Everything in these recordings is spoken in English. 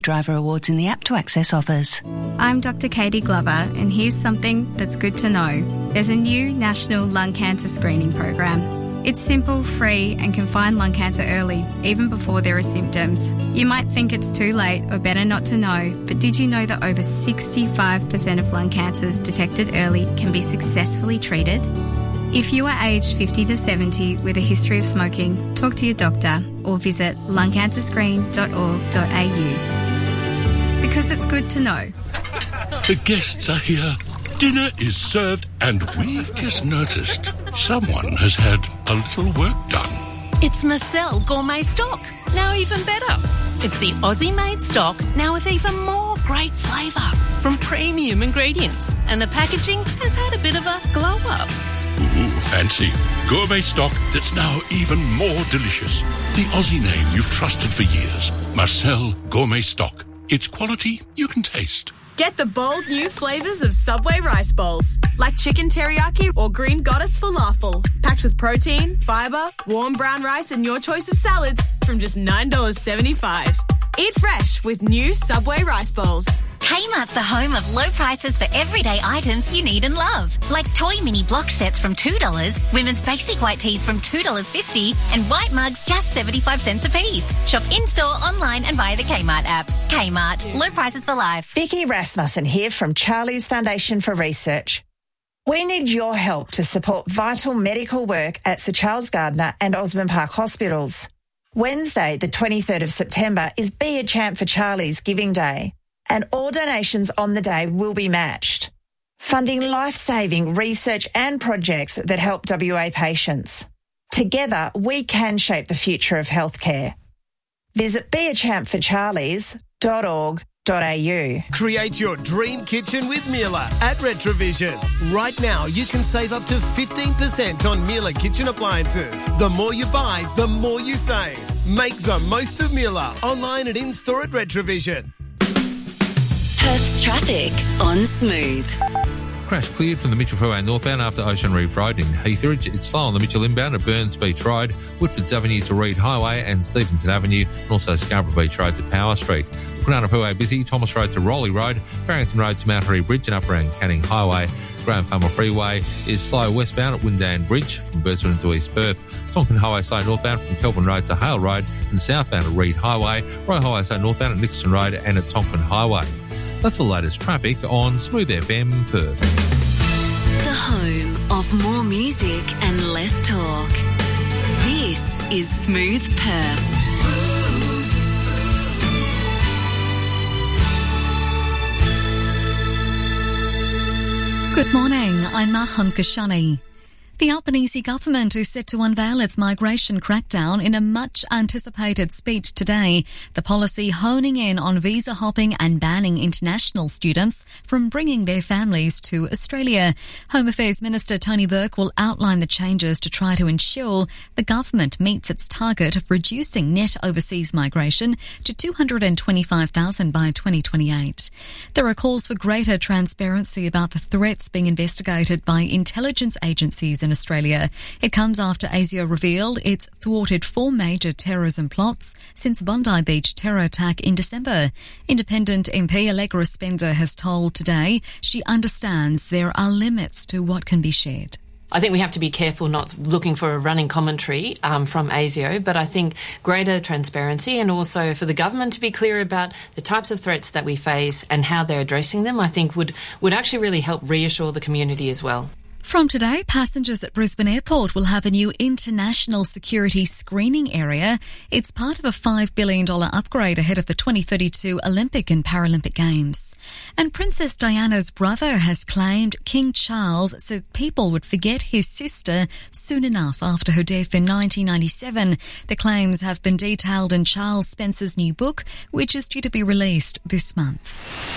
Driver Awards in the app to access offers. I'm Dr. Katie Glover, and here's something that's good to know. There's a new national lung cancer screening program. It's simple, free, and can find lung cancer early, even before there are symptoms. You might think it's too late or better not to know, but did you know that over 65% of lung cancers detected early can be successfully treated? If you are aged 50 to 70 with a history of smoking, talk to your doctor or visit lungcancerscreen.org.au. Because it's good to know. The guests are here. Dinner is served, and we've just noticed someone has had a little work done. It's Marcel Gourmet Stock, now even better. It's the Aussie-made stock, now with even more great flavour from premium ingredients. And the packaging has had a bit of a glow-up. Ooh, fancy. Gourmet stock that's now even more delicious. The Aussie name you've trusted for years. Marcel Gourmet Stock. It's quality you can taste. Get the bold new flavours of Subway rice bowls, like chicken teriyaki or green goddess falafel, packed with protein, fibre, warm brown rice and your choice of salads from just $9.75. Eat fresh with new Subway rice bowls. Kmart's the home of low prices for everyday items you need and love. Like toy mini block sets from $2, women's basic white tees from $2.50 and white mugs just 75 cents a piece. Shop in-store, online and via the Kmart app. Kmart, low prices for life. Vicky Rasmussen here from Charlie's Foundation for Research. We need your help to support vital medical work at Sir Charles Gardner and Osborne Park hospitals. Wednesday, the 23rd of September, is Be a Champ for Charlie's Giving Day, and all donations on the day will be matched, funding life-saving research and projects that help WA patients. Together, we can shape the future of healthcare. Visit beachampforcharlies.org.au. Create your dream kitchen with Miele at Retrovision. Right now, you can save up to 15% on Miele kitchen appliances. The more you buy, the more you save. Make the most of Miele, online and in-store at Retrovision. Perth's traffic on Smooth. Crash cleared from the Mitchell Freeway northbound after Ocean Reef Road in Heatheridge. It's slow on the Mitchell inbound at Burns Beach Road, Woodfords Avenue to Reed Highway and Stevenson Avenue, and also Scarborough Beach Road to Power Street. Kwinana Freeway busy, Thomas Road to Rowley Road, Barrington Road to Mount Harry Bridge and up around Canning Highway. Graham Farmer Freeway is slow westbound at Windan Bridge from Burswood to East Perth. Tonkin Highway slow northbound from Kelvin Road to Hale Road and southbound at Reed Highway. Roy Highway slow northbound at Nixon Road and at Tonkin Highway. That's the latest traffic on Smooth FM Perth. The home of more music and less talk. This is Smooth Perth. Good morning, I'm Maham Kashani. The Albanese government is set to unveil its migration crackdown in a much-anticipated speech today, the policy honing in on visa hopping and banning international students from bringing their families to Australia. Home Affairs Minister Tony Burke will outline the changes to try to ensure the government meets its target of reducing net overseas migration to 225,000 by 2028. There are calls for greater transparency about the threats being investigated by intelligence agencies in Australia. It comes after ASIO revealed it's thwarted 4 major terrorism plots since Bondi Beach terror attack in December. Independent MP Allegra Spender has told Today she understands there are limits to what can be shared. I think we have to be careful not looking for a running commentary from ASIO, but I think greater transparency and also for the government to be clear about the types of threats that we face and how they're addressing them, I think would actually really help reassure the community as well. From today, passengers at Brisbane Airport will have a new international security screening area. It's part of a $5 billion upgrade ahead of the 2032 Olympic and Paralympic Games. And Princess Diana's brother has claimed King Charles said people would forget his sister soon enough after her death in 1997. The claims have been detailed in Charles Spencer's new book, which is due to be released this month.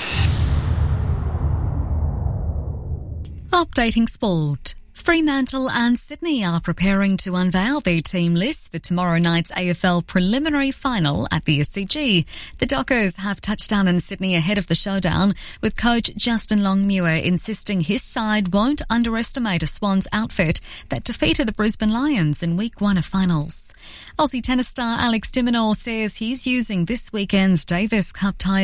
Updating sport. Fremantle and Sydney are preparing to unveil their team list for tomorrow night's AFL preliminary final at the SCG. The Dockers have touched down in Sydney ahead of the showdown, with coach Justin Longmuir insisting his side won't underestimate a Swans outfit that defeated the Brisbane Lions in Week 1 of finals. Aussie tennis star Alex de Minaur says he's using this weekend's Davis Cup tie